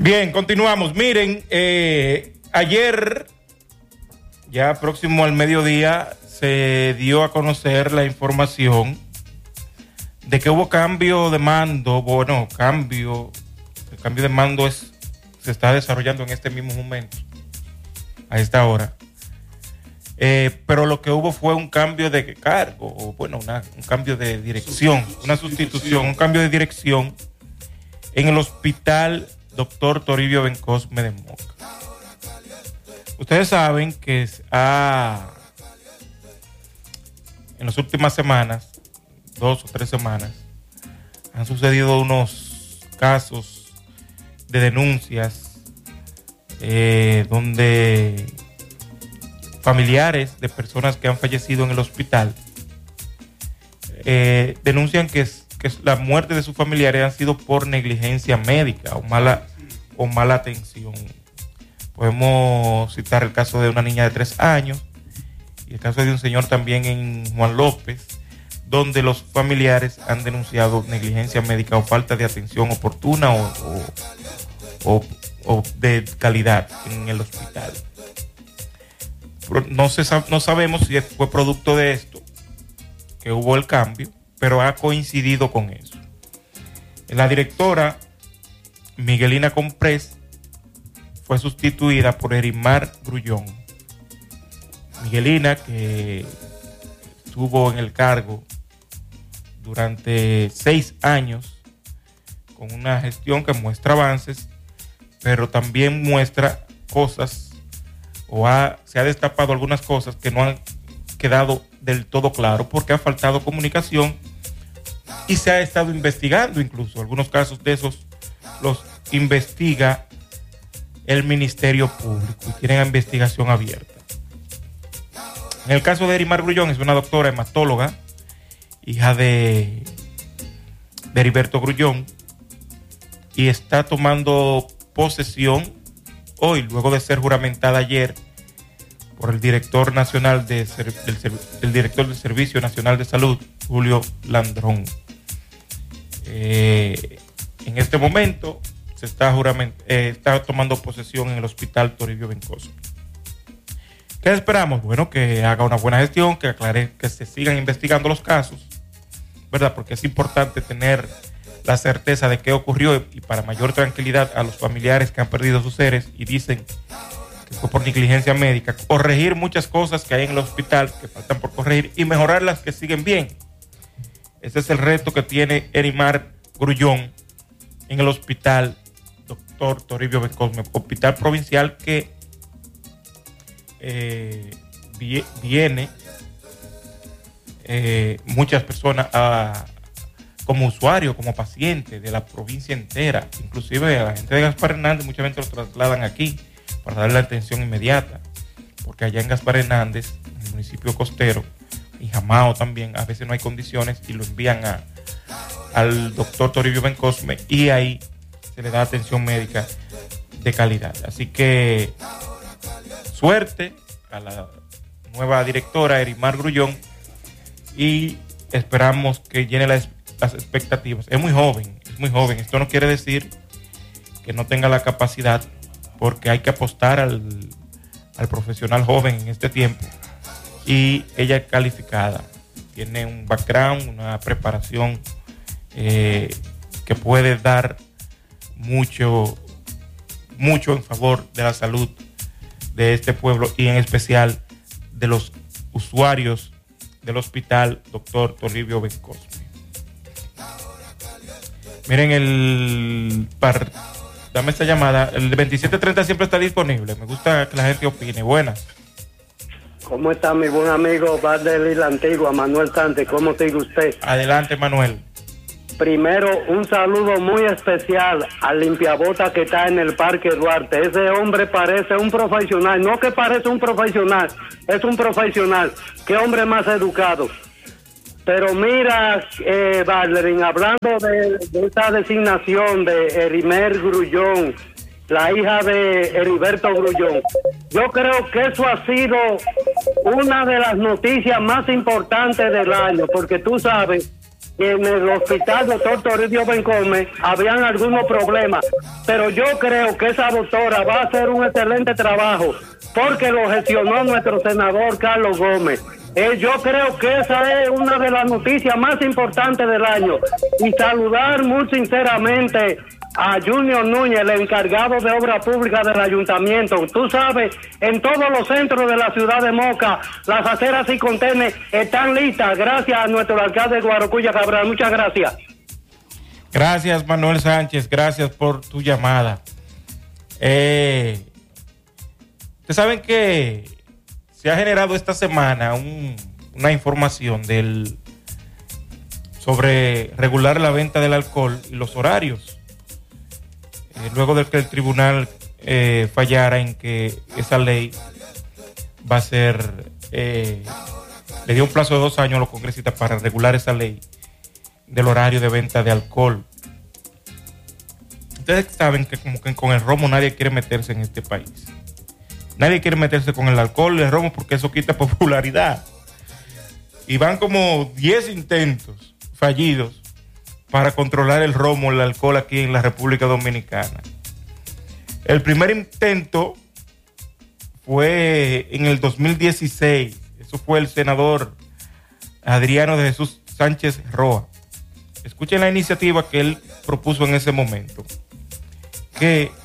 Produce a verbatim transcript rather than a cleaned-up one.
Bien, continuamos. Miren, eh, ayer, ya próximo al mediodía, se dio a conocer la información de que hubo cambio de mando. Bueno, cambio, el cambio de mando es, se está desarrollando en este mismo momento, a esta hora. Eh, pero lo que hubo fue un cambio de cargo, o bueno, una, un cambio de dirección, una sustitución, un cambio de dirección en el hospital Doctor Toribio Bencosme de Moca. Ustedes saben que ha, en las últimas semanas, dos o tres semanas, han sucedido unos casos de denuncias eh, donde familiares de personas que han fallecido en el hospital eh, denuncian que, es, que la muerte de sus familiares han sido por negligencia médica o mala, o mala atención. Podemos citar el caso de una niña de tres años y el caso de un señor también en Juan López, donde los familiares han denunciado negligencia médica o falta de atención oportuna o, o, o, o de calidad en el hospital. No, se, no sabemos si fue producto de esto que hubo el cambio, pero ha coincidido con eso. La directora Miguelina Comprés fue sustituida por Erimar Grullón. Miguelina, que estuvo en el cargo durante seis años con una gestión que muestra avances, pero también muestra cosas o ha, se ha destapado algunas cosas que no han quedado del todo claro porque ha faltado comunicación y se ha estado investigando incluso. Algunos casos de esos los investiga el Ministerio Público y tienen investigación abierta. En el caso de Erimar Grullón, es una doctora hematóloga, hija de, de Heriberto Grullón, y está tomando posesión hoy, luego de ser juramentada ayer por el director nacional de, del, el director del Servicio Nacional de Salud, Julio Landrón. Eh, en este momento se está, jurament, eh, está tomando posesión en el hospital Toribio Bencosme. ¿Qué esperamos? Bueno, que haga una buena gestión, que aclare, que se sigan investigando los casos, ¿verdad? Porque es importante tener la certeza de qué ocurrió y para mayor tranquilidad a los familiares que han perdido sus seres y dicen que fue por negligencia médica, corregir muchas cosas que hay en el hospital que faltan por corregir y mejorar las que siguen bien. Ese es el reto que tiene Erimar Grullón en el hospital Doctor Toribio Bencosme, hospital provincial que eh, viene eh, muchas personas a como usuario, como paciente de la provincia entera, inclusive a la gente de Gaspar Hernández, mucha gente lo trasladan aquí para darle la atención inmediata, porque allá en Gaspar Hernández, en el municipio costero, y Jamao también, a veces no hay condiciones y lo envían a, al doctor Toribio Bencosme y ahí se le da atención médica de calidad. Así que suerte a la nueva directora Erimar Grullón y esperamos que llene la las expectativas. Es muy joven, es muy joven. Esto no quiere decir que no tenga la capacidad, porque hay que apostar al, al profesional joven en este tiempo. Y ella es calificada, tiene un background, una preparación eh, que puede dar mucho, mucho en favor de la salud de este pueblo y en especial de los usuarios del hospital Doctor Toribio Bencosme. Miren, el par, dame esta llamada, el veintisiete treinta siempre está disponible. Me gusta que la gente opine. Buenas. ¿Cómo está mi buen amigo Valder la Antigua, Manuel Sánchez? ¿Cómo sigue usted? Adelante, Manuel. Primero, un saludo muy especial al limpiabota que está en el Parque Duarte. Ese hombre parece un profesional, no que parece un profesional, es un profesional. Qué hombre más educado. Pero mira, eh, Valderín, hablando de, de esta designación de Erimar Grullón, la hija de Heriberto Grullón, yo creo que eso ha sido una de las noticias más importantes del año, porque tú sabes en el hospital doctor Toribio Bencome habían algunos problemas, pero yo creo que esa doctora va a hacer un excelente trabajo porque lo gestionó nuestro senador Carlos Gómez. Eh, yo creo que esa es una de las noticias más importantes del año. Y saludar muy sinceramente a Junior Núñez, el encargado de obra pública del ayuntamiento. Tú sabes, en todos los centros de la ciudad de Moca, las aceras y contenes están listas, gracias a nuestro alcalde Guarocuya Cabral. Muchas gracias. Gracias, Manuel Sánchez, gracias por tu llamada. Eh, Ustedes saben que se ha generado esta semana un, una información del sobre regular la venta del alcohol y los horarios. Eh, luego de que el tribunal eh, fallara en que esa ley va a ser, eh, le dio un plazo de dos años a los congresistas para regular esa ley del horario de venta de alcohol. Ustedes saben que como que con el romo nadie quiere meterse en este país. Nadie quiere meterse con el alcohol y el romo porque eso quita popularidad. Y van como diez intentos fallidos para controlar el romo, el alcohol aquí en la República Dominicana. El primer intento fue en el dos mil dieciséis. Eso fue el senador Adriano de Jesús Sánchez Roa. Escuchen la iniciativa que él propuso en ese momento. Que